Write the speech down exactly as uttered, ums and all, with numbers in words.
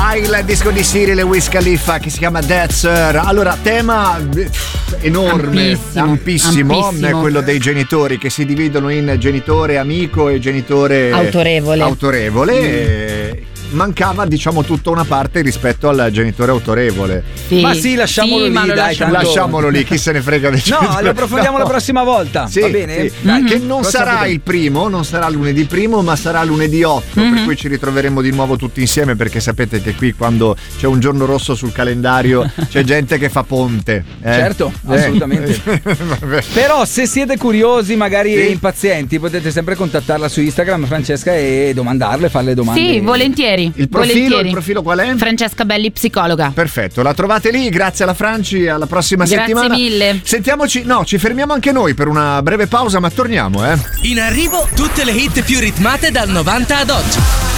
il disco di Cyril e Wiz Khalifa che si chiama Dead Sir. Allora, tema enorme, ampissimo, ampissimo, ampissimo. quello dei genitori che si dividono in genitore amico e genitore autorevole. autorevole mm. e mancava, diciamo, tutta una parte rispetto al genitore autorevole. Sì. Ma sì, lasciamolo sì, lì, dai, lasciamo... tanto... lasciamolo lì, chi se ne frega del No, lo approfondiamo no. la prossima volta. Sì, va bene? Sì. Dai, che non sarà poter... il primo, non sarà lunedì primo, ma sarà lunedì otto, mm-hmm. per cui ci ritroveremo di nuovo tutti insieme, perché sapete che qui quando c'è un giorno rosso sul calendario c'è gente che fa ponte. Eh? Certo, eh. assolutamente. Però se siete curiosi, magari sì. impazienti, potete sempre contattarla su Instagram, Francesca, e domandarle, farle domande. Sì, volentieri. Il profilo, volentieri. Il profilo qual è? Francesca Belli, psicologa. Perfetto, la trovate lì. Grazie alla Franci, alla prossima Grazie settimana. Grazie mille. Sentiamoci, no, ci fermiamo anche noi per una breve pausa, ma torniamo, eh. In arrivo tutte le hit più ritmate dal novanta ad oggi.